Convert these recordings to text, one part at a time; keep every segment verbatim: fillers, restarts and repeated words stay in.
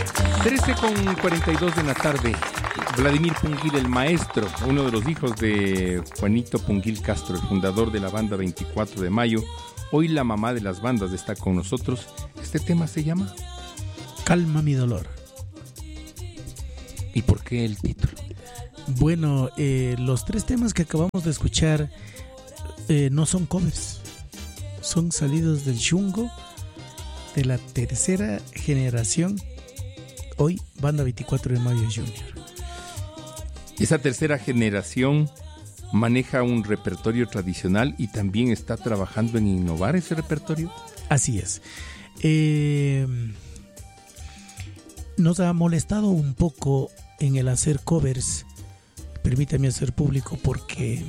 trece con cuarenta y dos de la tarde. Vladimir Punguil, el maestro, uno de los hijos de Juanito Punguil Castro, el fundador de la banda veinticuatro de mayo. Hoy la mamá de las bandas está con nosotros. Este tema se llama Calma mi dolor. ¿Y por qué el título? Bueno, eh, los tres temas que acabamos de escuchar eh, no son covers. Son salidos del chungo de la tercera generación. Hoy, banda veinticuatro de mayo Junior. Esa tercera generación maneja un repertorio tradicional y también está trabajando en innovar ese repertorio. Así es. Eh, nos ha molestado un poco en el hacer covers, permítame hacer público, porque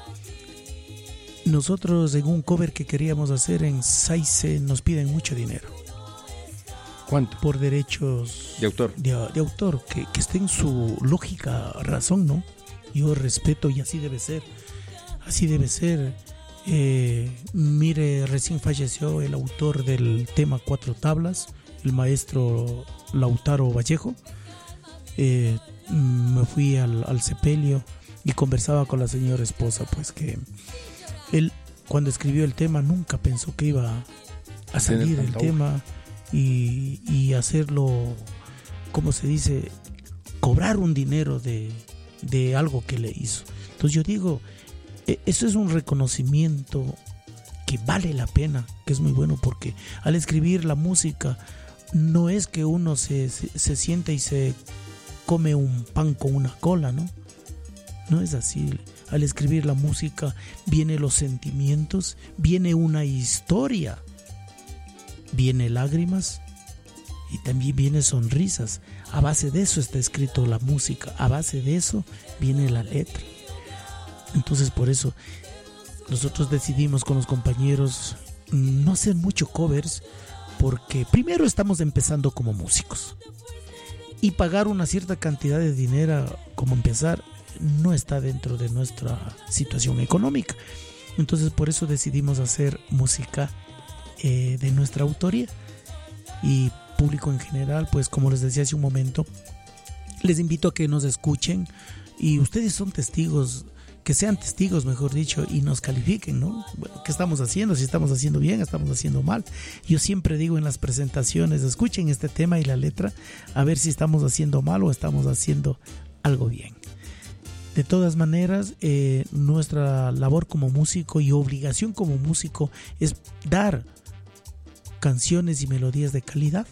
nosotros en un cover que queríamos hacer en Saize nos piden mucho dinero. ¿Cuánto? Por derechos de autor. De, de autor, que, que esté en su lógica razón, ¿no? Yo respeto y así debe ser. Así debe ser. Eh, mire, recién falleció el autor del tema Cuatro Tablas, el maestro Lautaro Vallejo. Eh, me fui al, al sepelio y conversaba con la señora esposa, pues que él, cuando escribió el tema, nunca pensó que iba a salir el tema. Y, y hacerlo, ¿cómo se dice? Cobrar un dinero de, de algo que le hizo. Entonces yo digo, eso es un reconocimiento que vale la pena, que es muy bueno, porque al escribir la música no es que uno se, se, se sienta y se come un pan con una cola, ¿no? No es así. Al escribir la música vienen los sentimientos, viene una historia. Viene lágrimas y también viene sonrisas. A base de eso está escrito la música, a base de eso viene la letra. Entonces por eso nosotros decidimos con los compañeros no hacer mucho covers, porque primero estamos empezando como músicos y pagar una cierta cantidad de dinero como empezar no está dentro de nuestra situación económica. Entonces por eso decidimos hacer música Eh, de nuestra autoría, y público en general, pues como les decía hace un momento, les invito a que nos escuchen y ustedes son testigos, que sean testigos mejor dicho, y nos califiquen, ¿no? Bueno, ¿qué estamos haciendo? Si estamos haciendo bien, estamos haciendo mal. Yo siempre digo en las presentaciones, escuchen este tema y la letra, a ver si estamos haciendo mal o estamos haciendo algo bien. De todas maneras, eh, nuestra labor como músico y obligación como músico es dar canciones y melodías de calidad,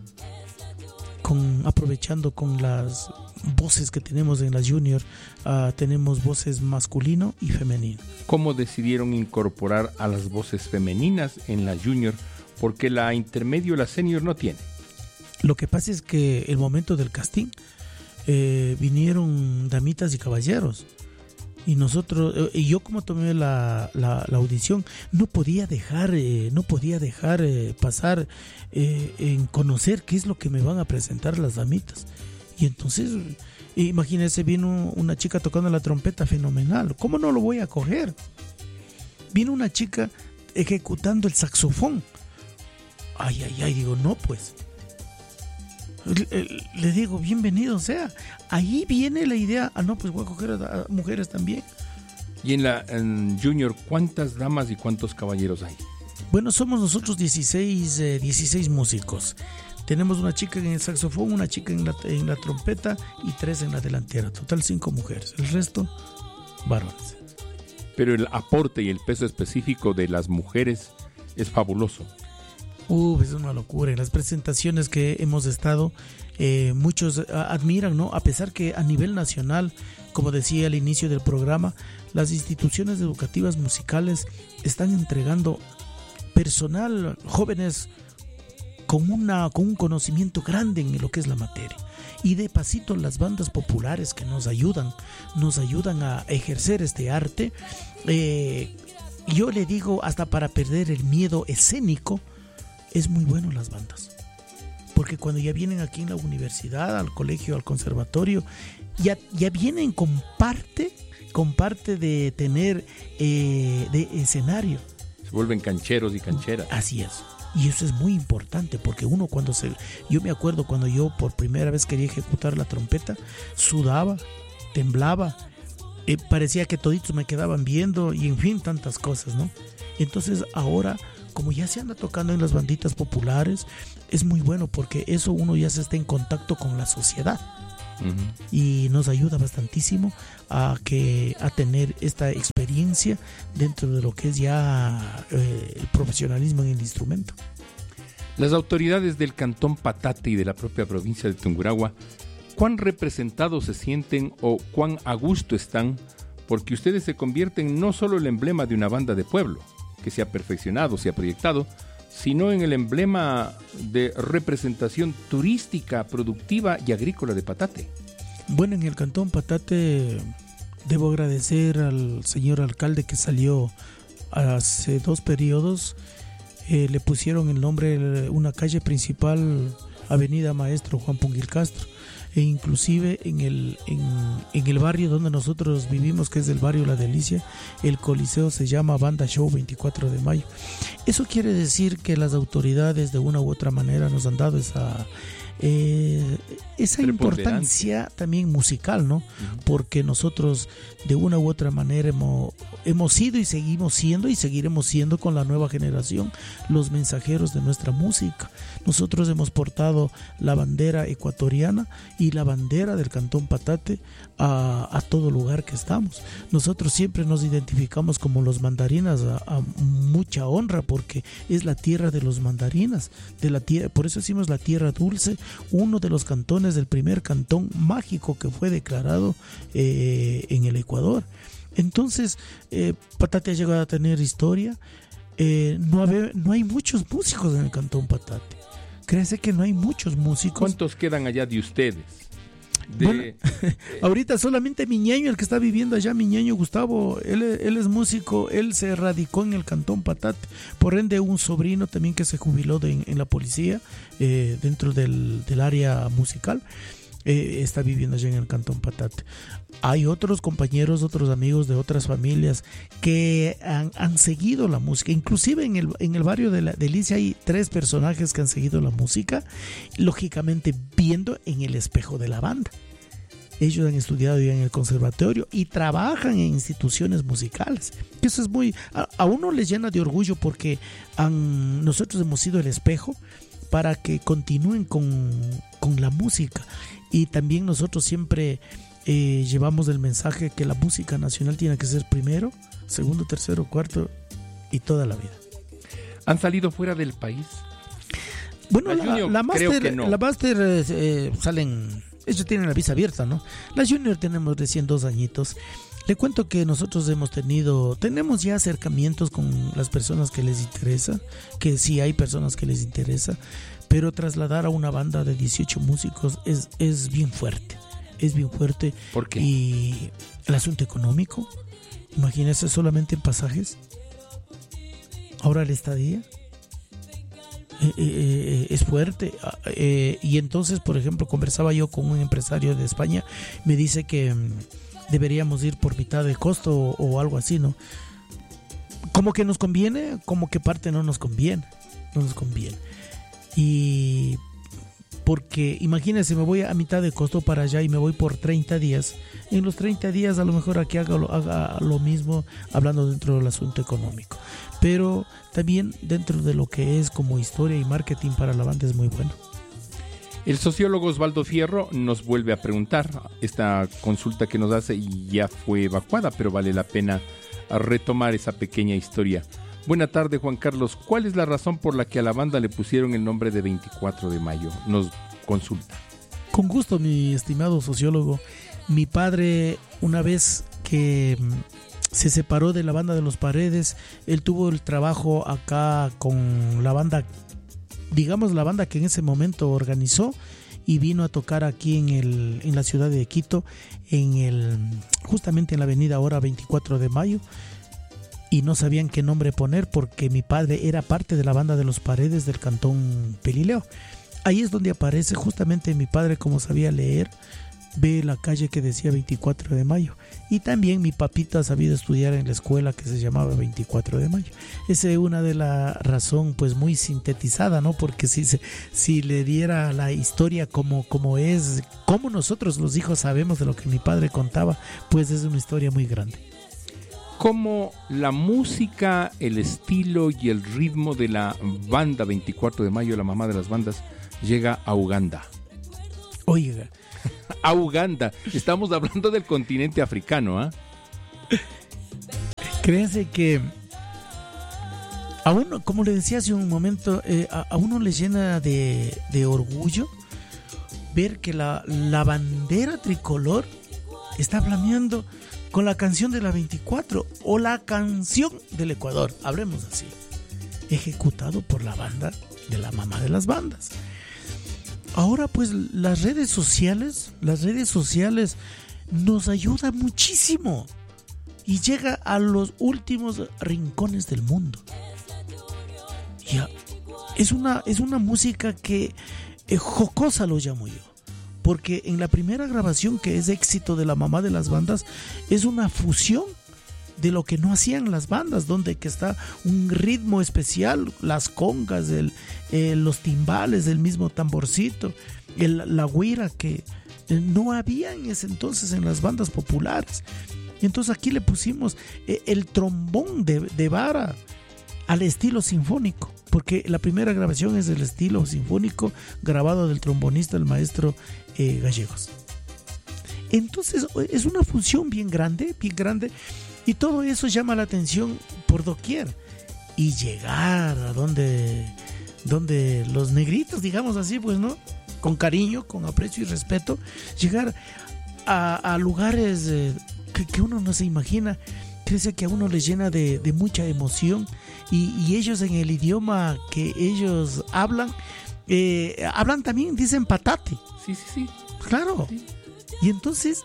con, aprovechando con las voces que tenemos en las Junior. Uh, tenemos voces masculino y femenino. ¿Cómo decidieron incorporar a las voces femeninas en la Junior? Porque la intermedio, la senior no tiene. Lo que pasa es que el momento del casting eh, vinieron damitas y caballeros. Y nosotros, y yo como tomé la, la, la audición, no podía dejar, eh, no podía dejar eh, pasar eh, en conocer qué es lo que me van a presentar las damitas. Y entonces, imagínense, vino una chica tocando la trompeta fenomenal. ¿Cómo no lo voy a coger? Vino una chica ejecutando el saxofón. Ay, ay, ay, digo, no, pues. Le, le digo, bienvenido sea. Ahí viene la idea, ah no, pues voy a coger a, a mujeres también. Y en la en Junior, ¿cuántas damas y cuántos caballeros hay? Bueno, somos nosotros dieciséis, eh, dieciséis músicos. Tenemos una chica en el saxofón, una chica en la, en la trompeta y tres en la delantera. Total cinco mujeres, el resto varones. Pero el aporte y el peso específico de las mujeres es fabuloso. Uh, es una locura. En las presentaciones que hemos estado, eh, muchos admiran, ¿no? A pesar que a nivel nacional, como decía al inicio del programa, las instituciones educativas musicales están entregando personal, jóvenes con, una, con un conocimiento grande en lo que es la materia. Y de pasito las bandas populares que nos ayudan, nos ayudan a ejercer este arte. Eh, yo le digo, hasta para perder el miedo escénico, es muy bueno las bandas, porque cuando ya vienen aquí en la universidad, al colegio, al conservatorio, ya, ya vienen con parte, con parte de tener eh, de escenario. Se vuelven cancheros y cancheras. Así es, Y eso es muy importante porque uno cuando se... Yo me acuerdo cuando yo por primera vez quería ejecutar la trompeta, sudaba, temblaba, eh, parecía que toditos me quedaban viendo y en fin, tantas cosas, ¿no? Entonces ahora, como ya se anda tocando en las banditas populares, es muy bueno porque eso uno ya se está en contacto con la sociedad. Uh-huh. Y nos ayuda bastantísimo a que a tener esta experiencia dentro de lo que es ya eh, el profesionalismo en el instrumento. Las autoridades del Cantón Patate y de la propia provincia de Tungurahua, ¿cuán representados se sienten o cuán a gusto están? Porque ustedes se convierten no solo el emblema de una banda de pueblo que se ha perfeccionado, se ha proyectado, sino en el emblema de representación turística, productiva y agrícola de Patate. Bueno, en el Cantón Patate debo agradecer al señor alcalde que salió hace dos periodos. Eh, le pusieron el nombre, una calle principal, Avenida Maestro Juan Punguil Castro, e inclusive en el, en, en el barrio donde nosotros vivimos, que es el barrio La Delicia, el coliseo se llama Banda Show veinticuatro de mayo. Eso quiere decir que las autoridades de una u otra manera nos han dado esa... Eh, esa importancia también musical, ¿no? Uh-huh. Porque nosotros de una u otra manera hemos, hemos sido y seguimos siendo y seguiremos siendo con la nueva generación los mensajeros de nuestra música. Nosotros hemos portado la bandera ecuatoriana y la bandera del Cantón Patate a, a todo lugar que estamos. Nosotros siempre nos identificamos como los mandarinas a, a mucha honra porque es la tierra de los mandarinas, de la tierra, por eso decimos la tierra dulce, uno de los cantones del primer cantón mágico que fue declarado eh, en el Ecuador. Entonces, eh, Patate ha llegado a tener historia. Eh, no, habe, no hay muchos músicos en el Cantón Patate. Créese que no hay muchos músicos. ¿Cuántos quedan allá de ustedes? De... Bueno, ahorita solamente mi ñaño, el que está viviendo allá, mi ñaño Gustavo, él, él es músico, él se radicó en el Cantón Patate, por ende un sobrino también que se jubiló de, en, en la policía, eh, dentro del, del área musical, eh, está viviendo allá en el Cantón Patate. Hay otros compañeros, otros amigos de otras familias que han, han seguido la música, inclusive en el, en el barrio de La Delicia hay tres personajes que han seguido la música, lógicamente viendo en el espejo de la banda. Ellos han estudiado ya en el conservatorio y trabajan en instituciones musicales. Eso es muy, a, a uno les llena de orgullo porque han, nosotros hemos sido el espejo para que continúen con, con la música. Y también nosotros siempre eh, llevamos el mensaje que la música nacional tiene que ser primero, segundo, tercero, cuarto y toda la vida. ¿Han salido fuera del país? Bueno, la, la, la Master, no. la Master eh, salen, ellos tienen la visa abierta, ¿no? La Junior tenemos recién dos añitos. Le cuento que nosotros hemos tenido, tenemos ya acercamientos con las personas que les interesa, que sí hay personas que les interesa, pero trasladar a una banda de dieciocho músicos es, es bien fuerte, es bien fuerte. ¿Por qué? Y el asunto económico, imagínense solamente en pasajes, ahora el estadía. Eh, eh, es fuerte eh, y entonces, por ejemplo, conversaba yo con un empresario de España, me dice que um, deberíamos ir por mitad de costo o, o algo así, ¿no? Como que nos conviene, como que parte no nos conviene, no nos conviene. Y porque imagínense, me voy a mitad de costo para allá y me voy por treinta días. En los treinta días a lo mejor aquí haga lo, haga lo mismo, hablando dentro del asunto económico. Pero también dentro de lo que es como historia y marketing para la banda es muy bueno. El sociólogo Osvaldo Fierro nos vuelve a preguntar, esta consulta que nos hace ya fue evacuada, pero vale la pena retomar esa pequeña historia. Buena tarde, Juan Carlos. ¿Cuál es la razón por la que a la banda le pusieron el nombre de veinticuatro de mayo? Nos consulta. Con gusto, mi estimado sociólogo. Mi padre, una vez que se separó de la banda de Los Paredes, él tuvo el trabajo acá con la banda, digamos la banda que en ese momento organizó, y vino a tocar aquí en el en la ciudad de Quito, en el justamente en la avenida ahora veinticuatro de mayo. Y no sabían qué nombre poner porque mi padre era parte de la banda de Los Paredes del Cantón Pelileo. Ahí es donde aparece justamente mi padre, como sabía leer, ve la calle que decía veinticuatro de mayo. Y también mi papito ha sabido estudiar en la escuela que se llamaba veinticuatro de mayo. Esa es una de las razones pues muy sintetizada, ¿no? Porque si, se, si le diera la historia como, como es, como nosotros los hijos sabemos de lo que mi padre contaba, pues es una historia muy grande. ¿Cómo la música, el estilo y el ritmo de la banda veinticuatro de mayo, la mamá de las bandas, llega a Uganda? Oiga, a Uganda. Estamos hablando del continente africano, ¿ah? ¿eh? Créanse que a uno, como le decía hace un momento, eh, a, a uno le llena de, de orgullo ver que la, la bandera tricolor está flameando con la canción de la veinticuatro o la canción del Ecuador, hablemos así, ejecutado por la banda de la mamá de las bandas. Ahora pues las redes sociales, las redes sociales nos ayudan muchísimo y llega a los últimos rincones del mundo. Ya, es una, es una música que eh, jocosa lo llamo yo, porque en la primera grabación, que es éxito de la mamá de las bandas, es una fusión de lo que no hacían las bandas, donde que está un ritmo especial, las congas, el, eh, los timbales, el mismo tamborcito, el, la güira, que no había en ese entonces en las bandas populares. Y entonces aquí le pusimos eh, el trombón de, de vara al estilo sinfónico, porque la primera grabación es del estilo sinfónico, grabado del trombonista, el maestro eh, Gallegos. Entonces es una función bien grande, bien grande, y todo eso llama la atención por doquier. Y llegar a donde, donde los negritos, digamos así, pues, ¿no? Con cariño, con aprecio y respeto, llegar a, a lugares eh, que, que uno no se imagina, crece que a uno les llena de, de mucha emoción, y, y ellos en el idioma que ellos hablan, eh, hablan también, dicen patate. Sí, sí, sí. Claro. Sí. Y entonces,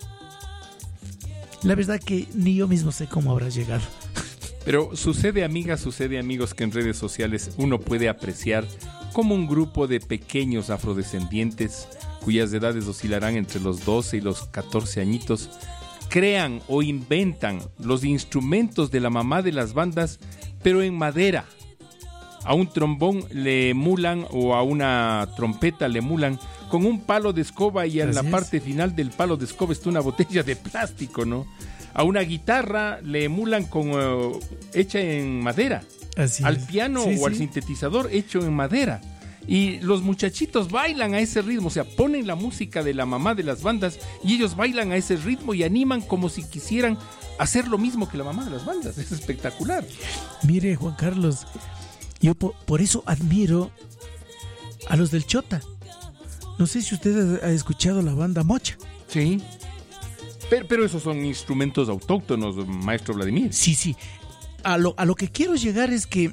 la verdad que ni yo mismo sé cómo habrá llegado. Pero sucede, amigas, sucede, amigos, que en redes sociales uno puede apreciar como un grupo de pequeños afrodescendientes, cuyas edades oscilarán entre los doce y los catorce añitos, crean o inventan los instrumentos de la mamá de las bandas, pero en madera. A un trombón le emulan, o a una trompeta le emulan con un palo de escoba, y en la parte final del palo de escoba está una botella de plástico, ¿no? A una guitarra le emulan con uh, hecha en madera. Así al piano sí, o sí. al sintetizador hecho en madera. Y los muchachitos bailan a ese ritmo, o sea, ponen la música de la mamá de las bandas y ellos bailan a ese ritmo y animan como si quisieran hacer lo mismo que la mamá de las bandas. Es espectacular. Mire, Juan Carlos, yo por, por eso admiro a los del Chota. No sé si usted ha escuchado la banda Mocha. Sí. Pero, pero esos son instrumentos autóctonos, maestro Vladimir. Sí, sí. A lo, a lo que quiero llegar es que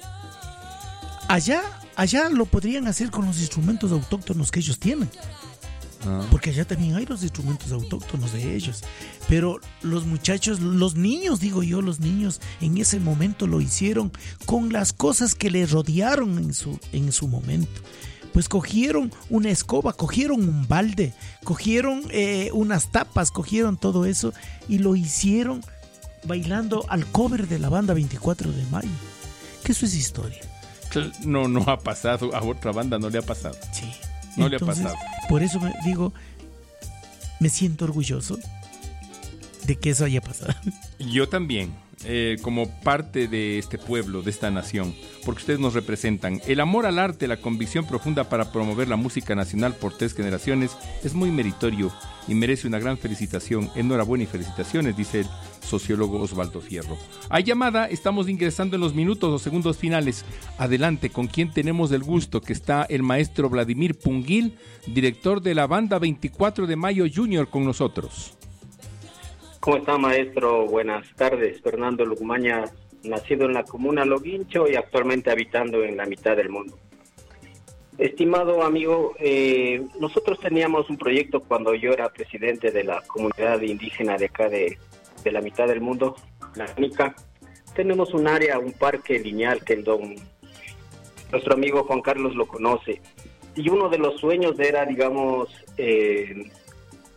allá, allá lo podrían hacer con los instrumentos autóctonos que ellos tienen. Ah. Porque allá también hay los instrumentos autóctonos de ellos. Pero los muchachos, los niños, digo yo, los niños en ese momento lo hicieron con las cosas que les rodearon en su, en su momento. Pues cogieron una escoba, cogieron un balde, cogieron eh, unas tapas, cogieron todo eso y lo hicieron bailando al cover de la banda veinticuatro de mayo. Que eso es historia. No, no ha pasado, a otra banda no le ha pasado. Sí. No Entonces, le ha pasado. Por eso me digo, me siento orgulloso de que eso haya pasado. Yo también, eh, como parte de este pueblo, de esta nación, porque ustedes nos representan. El amor al arte, la convicción profunda para promover la música nacional por tres generaciones es muy meritorio y merece una gran felicitación. Enhorabuena y felicitaciones, dice el sociólogo Osvaldo Fierro. Hay llamada, estamos ingresando en los minutos o segundos finales. Adelante, ¿con quién tenemos el gusto? Que está el maestro Vladimir Punguil, director de la banda veinticuatro de mayo Junior, con nosotros. ¿Cómo está, maestro? Buenas tardes. Fernando Lugmaña, nacido en la comuna Loguincho y actualmente habitando en la mitad del mundo. Estimado amigo, eh, nosotros teníamos un proyecto cuando yo era presidente de la comunidad indígena de acá de, de la mitad del mundo, la Nica. Tenemos un área, un parque lineal que el don, nuestro amigo Juan Carlos lo conoce. Y uno de los sueños era, digamos, eh,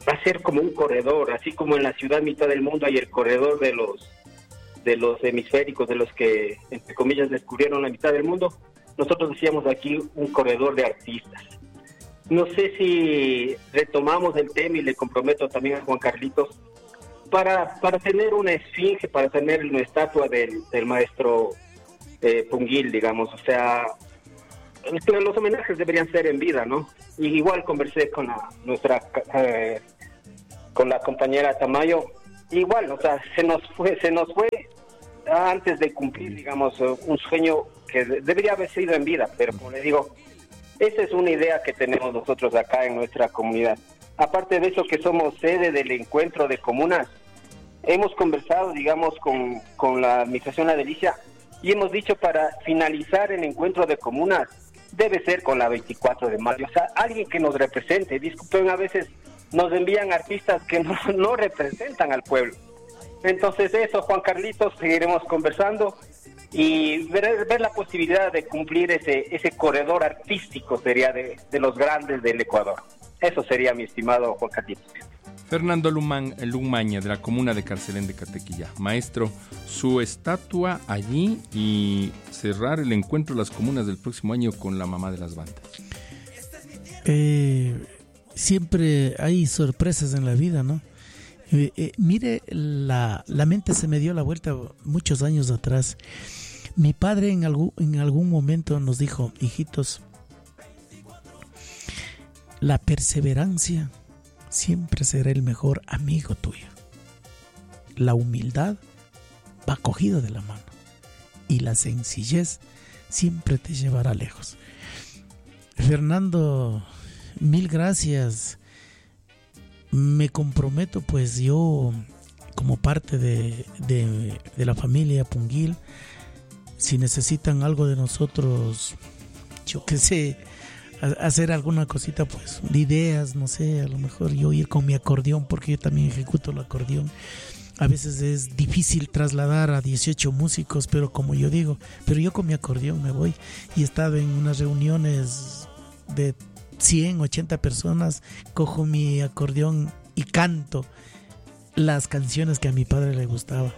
hacer como un corredor, así como en la ciudad mitad del mundo hay el corredor de los de los hemisféricos, de los que, entre comillas, descubrieron la mitad del mundo. Nosotros decíamos aquí un corredor de artistas. No sé si retomamos el tema y le comprometo también a Juan Carlitos para, para tener una esfinge, para tener una estatua del, del maestro eh, Punguil, digamos. O sea, los homenajes deberían ser en vida, ¿no? Y igual conversé con la, nuestra eh, con la compañera Tamayo. Igual, o sea, se nos fue, se nos fue antes de cumplir, digamos, un sueño que debería haber sido en vida, pero como le digo, esa es una idea que tenemos nosotros acá en nuestra comunidad. Aparte de eso, que somos sede del encuentro de comunas, hemos conversado, digamos, con, con la administración La Delicia y hemos dicho para finalizar el encuentro de comunas debe ser con la veinticuatro de mayo, o sea, alguien que nos represente. Disculpen, a veces nos envían artistas que no, no representan al pueblo. Entonces eso, Juan Carlitos, seguiremos conversando y ver, ver la posibilidad de cumplir ese ese corredor artístico sería de, de los grandes del Ecuador. Eso sería, mi estimado Juan Carlitos. Fernando Lumán, Lumaña, de la comuna de Carcelén de Catequilla. Maestro, su estatua allí y cerrar el encuentro de las comunas del próximo año con la mamá de las bandas. Eh, siempre hay sorpresas en la vida, ¿no? Eh, eh, mire, la, la mente se me dio la vuelta muchos años atrás. Mi padre en algún, en algún momento nos dijo: hijitos, la perseverancia siempre será el mejor amigo tuyo. La humildad va cogida de la mano y la sencillez siempre te llevará lejos. Fernando, mil gracias. Me comprometo, pues yo, como parte de, de, de la familia Punguil, si necesitan algo de nosotros, yo qué sé, a, hacer alguna cosita, pues, de ideas, no sé, a lo mejor yo ir con mi acordeón, porque yo también ejecuto el acordeón. A veces es difícil trasladar a dieciocho músicos, pero como yo digo, pero yo con mi acordeón me voy. Y he estado en unas reuniones de cien, ochenta personas, cojo mi acordeón y canto las canciones que a mi padre le gustaba.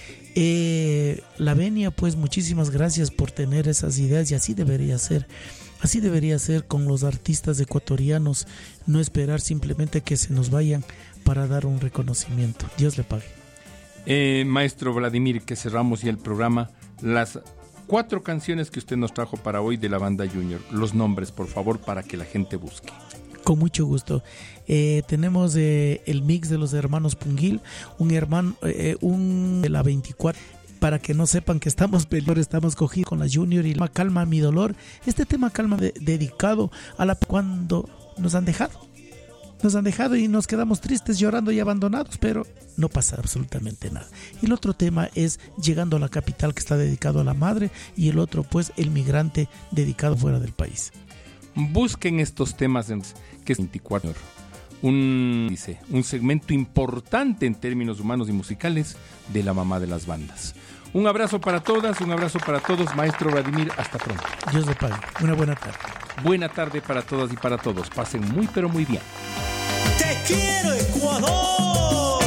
Eh, la venia, pues muchísimas gracias por tener esas ideas, y así debería ser. Así debería ser con los artistas ecuatorianos, no esperar simplemente que se nos vayan para dar un reconocimiento. Dios le pague. Eh, maestro Vladimir, que cerramos ya el programa, las cuatro canciones que usted nos trajo para hoy de la banda Junior, los nombres, por favor, para que la gente busque. Con mucho gusto. Eh, tenemos eh, el mix de los hermanos Punguil, un hermano, eh, un de la veinticuatro, para que no sepan que estamos peleando, estamos cogidos con la Junior, y la Calma mi dolor. Este tema Calma de, dedicado a la cuando nos han dejado. Nos han dejado y nos quedamos tristes, llorando y abandonados, pero no pasa absolutamente nada. Y el otro tema es Llegando a la capital, que está dedicado a la madre, y el otro, pues, El migrante, dedicado fuera del país. Busquen estos temas en que es veinticuatro. Un, dice, un segmento importante en términos humanos y musicales de la mamá de las bandas. Un abrazo para todas, un abrazo para todos. Maestro Vladimir, hasta pronto. Dios le pague. Una buena tarde. Buena tarde para todas y para todos. Pasen muy, pero muy bien. ¡Te quiero, Ecuador!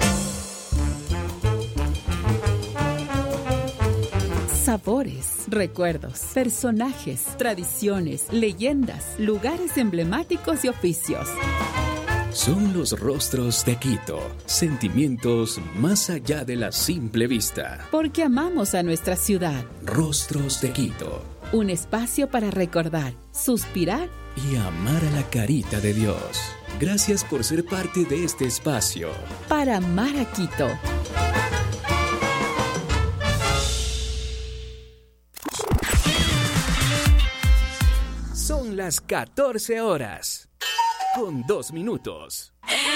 Sabores, recuerdos, personajes, tradiciones, leyendas, lugares emblemáticos y oficios. Son los rostros de Quito, sentimientos más allá de la simple vista. Porque amamos a nuestra ciudad. Rostros de Quito. Un espacio para recordar, suspirar y amar a la carita de Dios. Gracias por ser parte de este espacio. Para amar a Quito. Son las catorce horas, con dos minutos.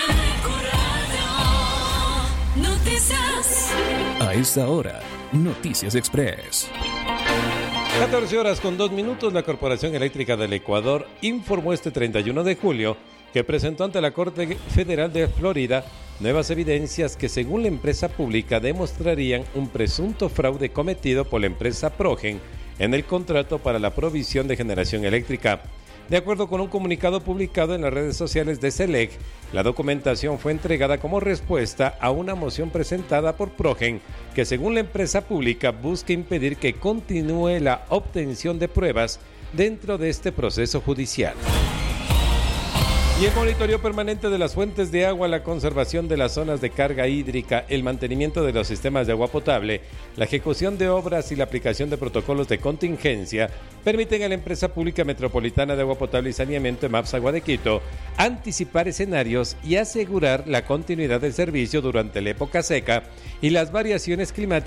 Noticias. A esta hora, Noticias Express. catorce horas con dos minutos, la Corporación Eléctrica del Ecuador informó este treinta y uno de julio que presentó ante la Corte Federal de Florida nuevas evidencias que, según la empresa pública, demostrarían un presunto fraude cometido por la empresa Progen en el contrato para la provisión de generación eléctrica. De acuerdo con un comunicado publicado en las redes sociales de SELEC, la documentación fue entregada como respuesta a una moción presentada por Progen, que según la empresa pública busca impedir que continúe la obtención de pruebas dentro de este proceso judicial. Y el monitoreo permanente de las fuentes de agua, la conservación de las zonas de carga hídrica, el mantenimiento de los sistemas de agua potable, la ejecución de obras y la aplicación de protocolos de contingencia permiten a la empresa pública metropolitana de agua potable y saneamiento EMAPS Agua de Quito anticipar escenarios y asegurar la continuidad del servicio durante la época seca y las variaciones climáticas